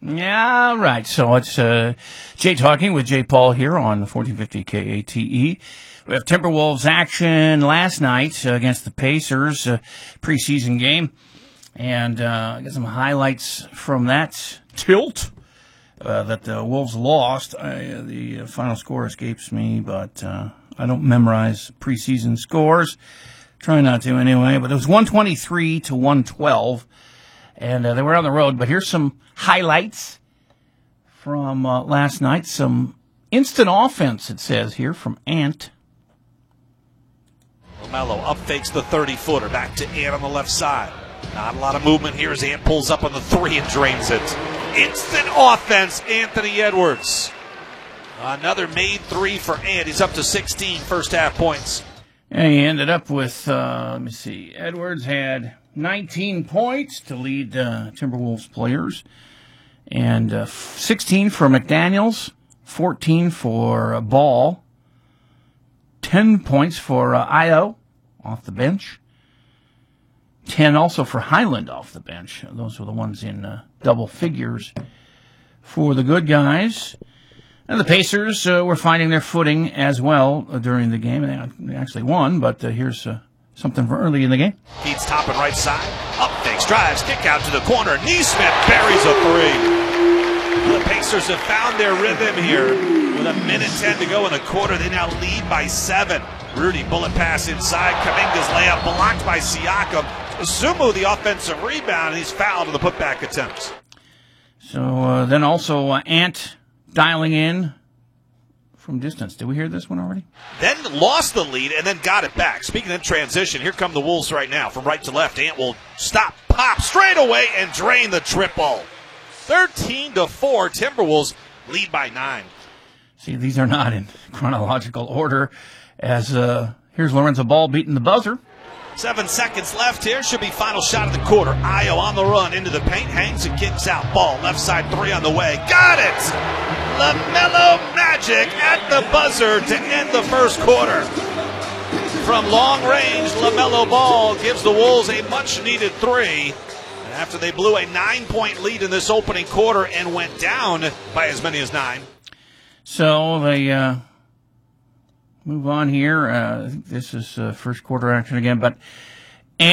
Yeah, right. So it's Jay talking with Jay Paul here on 1450 KATE. We have Timberwolves action last night against the Pacers, preseason game. And I got some highlights from that tilt that the Wolves lost. The final score escapes me, but I don't memorize preseason scores. Try not to anyway. But it was 123 to 112. And they were on the road. But here's some highlights from last night. Some instant offense, it says here, from Ant. LaMelo up fakes the 30-footer. Back to Ant on the left side. Not a lot of movement here as Ant pulls up on the three and drains it. Instant offense, Anthony Edwards. Another made three for Ant. He's up to 16 first half points. And he ended up with, let me see, Edwards had 19 points to lead Timberwolves players. And 16 for McDaniels, 14 for Ball, 10 points for Io off the bench, 10 also for Highland off the bench. Those were the ones in double figures for the good guys. And the Pacers were finding their footing as well during the game. They actually won, but here's something from early in the game. Feeds top and right side. Up fakes, drives, kick out to the corner. Neesmith buries a three. The Pacers have found their rhythm here. With a minute 10 to go in the quarter, they now lead by 7. Rudy bullet pass inside. Kuminga's layup blocked by Siakam. Zumu the offensive rebound, and he's fouled in the putback attempts. So then also Ant dialing in from distance. Did we hear this one already? Then lost the lead and then got it back. Speaking of transition, here come the Wolves right now. From right to left, Ant will stop, pop straight away, and drain the triple. 13-4, Timberwolves lead by 9. See, these are not in chronological order, as here's Lorenzo Ball beating the buzzer. 7 seconds left here. Should be final shot of the quarter. Io on the run into the paint. Hangs and kicks out. Ball left side three on the way. Got it! LaMelo magic at the buzzer to end the first quarter. From long range, LaMelo Ball gives the Wolves a much-needed three. And after they blew a 9-point lead in this opening quarter and went down by as many as 9. So they move on here. I think this is first quarter action again, but